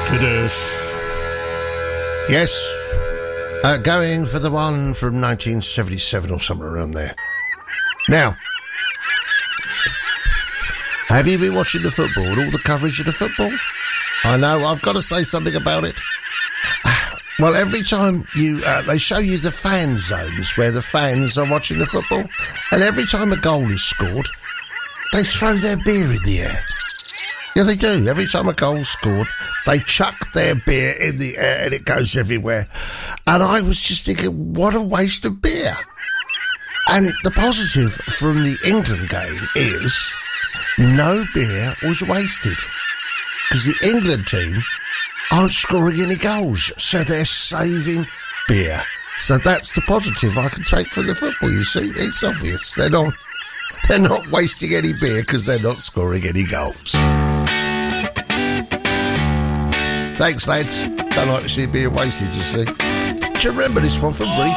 Goodness. Yes. Going for the one from 1977 or somewhere around there. Now, have you been watching the football and all the coverage of the football? I know, I've got to say something about it. Well, every time they show you the fan zones where the fans are watching the football, and every time a goal is scored, they throw their beer in the air. Yeah, they do. Every time a goal's scored, they chuck their beer in the air and it goes everywhere. And I was just thinking, what a waste of beer. And the positive from the England game is no beer was wasted. Because the England team aren't scoring any goals, so they're saving beer. So that's the positive I can take from the football, you see. It's obvious. They're not wasting any beer because they're not scoring any goals. Thanks, lads. Don't like to see beer wasted, you see. Do you remember this one from Brief?